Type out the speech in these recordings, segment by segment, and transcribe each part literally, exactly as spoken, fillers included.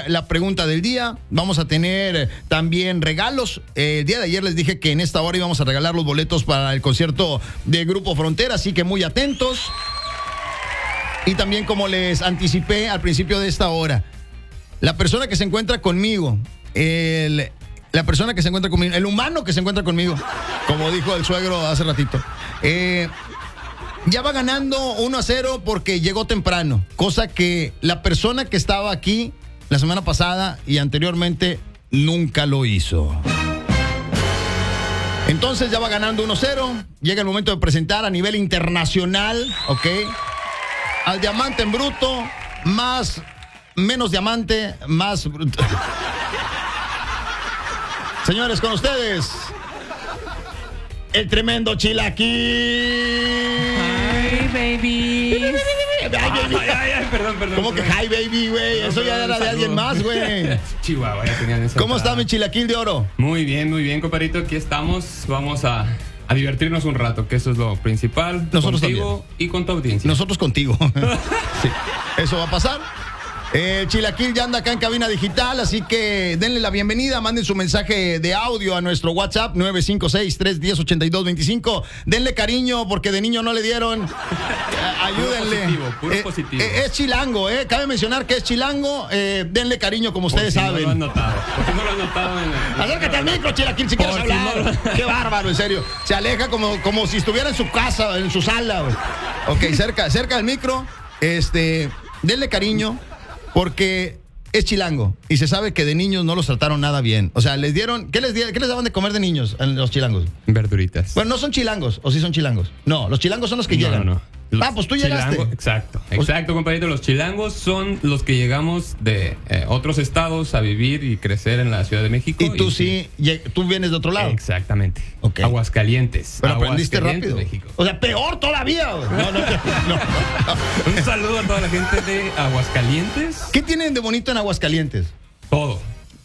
la pregunta del día. Vamos a tener también regalos. Eh, el día de ayer les dije que en esta hora íbamos a regalar los boletos para el concierto de Grupo Frontera, así que muy atentos. Y también, como les anticipé al principio de esta hora, la persona que se encuentra conmigo, el, la persona que se encuentra conmigo, el humano que se encuentra conmigo, como dijo el suegro hace ratito, eh, ya va ganando uno a cero porque llegó temprano, cosa que la persona que estaba aquí la semana pasada y anteriormente nunca lo hizo. Entonces ya va ganando uno a cero. Llega el momento de presentar a nivel internacional, ¿ok? Al diamante en bruto, más, menos diamante, más bruto. Señores, con ustedes, el tremendo Chilaquil. Hi, baby. Ay, baby. Ay, ay, ay, perdón, perdón. ¿Cómo que perdón. hi, baby, güey? No, Eso ya perdón, era de saludo. alguien más, güey. Chihuahua, ya tenían esa. ¿Cómo está entrada. mi Chilaquil de oro? Muy bien, muy bien, compadrito. Aquí estamos. Vamos a, a divertirnos un rato, que eso es lo principal. Nosotros contigo también. y con tu audiencia. Nosotros contigo. Sí, eso va a pasar. Eh, Chilaquil ya anda acá en cabina digital, así que denle la bienvenida, manden su mensaje de audio a nuestro WhatsApp nueve cinco seis, tres uno cero, ocho dos dos cinco. Denle cariño porque de niño no le dieron. Eh, ayúdenle. Puro positivo, puro Eh, positivo. eh, es chilango, eh. Cabe mencionar que es chilango. Eh, denle cariño como Por ustedes si saben. No lo han notado. ¿Por qué no lo han notado? En el... Acércate al micro, Chilaquil, si quieres Por si hablar. no Qué bárbaro, en serio. Se aleja como, como si estuviera en su casa, en su sala, güey. Ok, cerca, cerca del micro. Este, denle cariño, porque es chilango. Y se sabe que de niños no los trataron nada bien. O sea, les dieron. ¿Qué les, di- qué les daban de comer de niños a los chilangos? Verduritas. Bueno, no son chilangos, o sí son chilangos. No, los chilangos son los que No, llegan. no, no. Los Ah, pues tú chilango- llegaste. Exacto, exacto, compadrito. Los chilangos son los que llegamos de eh, otros estados a vivir y crecer en la Ciudad de México. Y tú sí, lleg- tú vienes de otro lado. Exactamente. Ok. Aguascalientes. Pero aprendiste Aguascalientes, rápido. México. O sea, peor todavía, güey. No, no, no. Un saludo a toda la gente de Aguascalientes. ¿Qué tienen de bonito en Aguascalientes? Todo.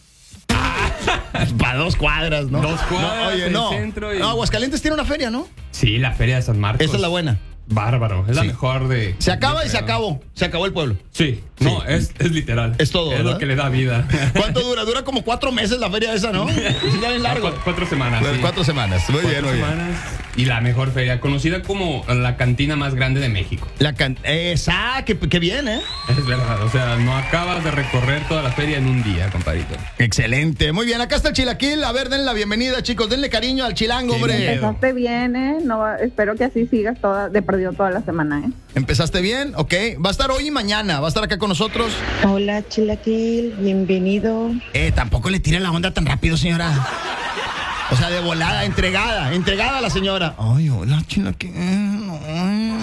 Para dos cuadras, ¿no? Dos cuadras, No, oye, el no. centro y- No, Aguascalientes tiene una feria, ¿no? Sí, la Feria de San Marcos. Esa es la buena. Bárbaro. Es la Sí. mejor de. Se acaba yo y se creo. acabó. Se acabó el pueblo. Sí. No, es, es literal. Es todo, Es ¿verdad? lo que le da vida. ¿Cuánto dura? Dura como cuatro meses la feria esa, ¿no? Ya bien largo. Cuatro, cuatro semanas. Pues sí. Cuatro semanas. Muy bien, Cuatro muy bien. semanas. Y la mejor feria, conocida como la cantina más grande de México. La can... Esa, qué, qué bien, ¿eh? Es verdad, o sea, no acabas de recorrer toda la feria en un día, compadrito. Excelente. Muy bien, acá está el Chilaquil. A ver, denle la bienvenida, chicos. Denle cariño al chilango, Qué hombre. miedo. Empezaste bien, ¿eh? No, espero que así sigas toda, de perdido toda la semana, ¿eh? ¿Empezaste bien? Ok. Va a estar hoy y mañana. Va a estar acá con nosotros. Hola, Chilaquil, bienvenido. Eh, tampoco le tire la onda tan rápido, señora. O sea, de volada, entregada, entregada a la señora. Ay, hola, Chilaquil. Ay.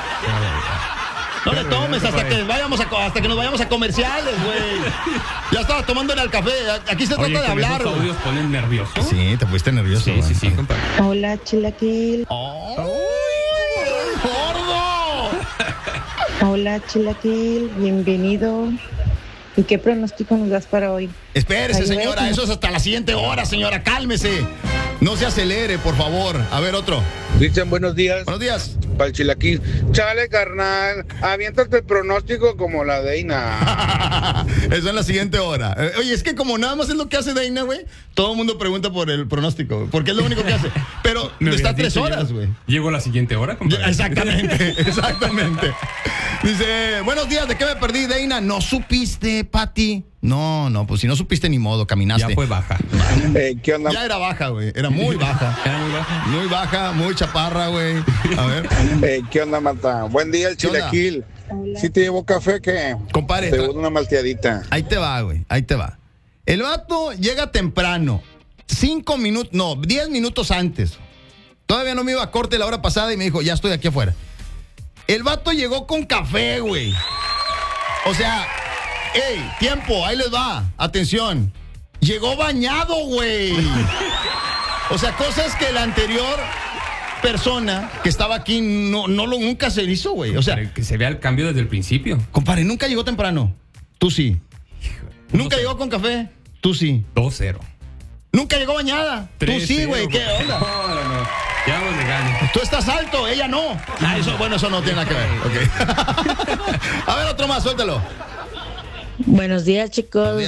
No le tomes hasta que vayamos a, co- hasta que nos vayamos a comerciales, güey. Ya estaba tomando en el café. Aquí se trata Oye, de que hablar, esos güey. audios ponen nervioso. Sí, te fuiste nervioso. sí, sí, sí, compadre. Hola, Chilaquil. ¡Ay, gordo! Hola, Chilaquil, bienvenido. ¿Y qué pronóstico nos das para hoy? Espérese, Ay, señora. güey. Eso es hasta la siguiente hora, señora. Cálmese. No se acelere, por favor. A ver, otro. Cristian, buenos días. Buenos días. Para el Chilaquil. Chale, carnal. Aviéntate el pronóstico como la Deina. Eso en la siguiente hora. Eh, Oye, es que como nada más es lo que hace Deina, güey, todo el mundo pregunta por el pronóstico, güey, porque es lo único que hace. Pero Me está hubieras tres dicho, horas, llego- güey. Llego a la siguiente hora, compadre. Exactamente, exactamente. Dice, buenos días, ¿de qué me perdí, Deina? ¿No supiste, Pati? No, no, pues si no supiste ni modo, caminaste. Ya fue baja. Eh, ¿Qué onda? Ya era baja, güey, era muy baja. Era muy baja. Muy baja, muy chaparra, güey. A ver, Eh, ¿Qué onda, Marta? Buen día, el ¿Qué onda? Chilaquil. ¿Sí te llevo café que compadre, te tra- llevo una malteadita? ahí te va, güey, ahí te va. El vato llega temprano, cinco minutos, no, diez minutos antes. Todavía no me iba a corte la hora pasada y me dijo, ya estoy aquí afuera. El vato llegó con café, güey. O sea, ey, tiempo, ahí les va, atención. Llegó bañado, güey. O sea, cosas que la anterior persona que estaba aquí no, no lo nunca se hizo, güey. O sea, Para que se vea el cambio desde el principio. compadre, nunca llegó temprano. Tú sí. Nunca sé. llegó con café. Tú sí. dos cero. Nunca llegó bañada. Tú tres sí, cero, güey. ¿Qué onda? No, no, no. Ya vamos de gane. Tú estás alto, ella no. Ah, eso, bueno, eso no tiene nada que ver. Ok. A ver, otro más, suéltalo. Buenos días, chicos.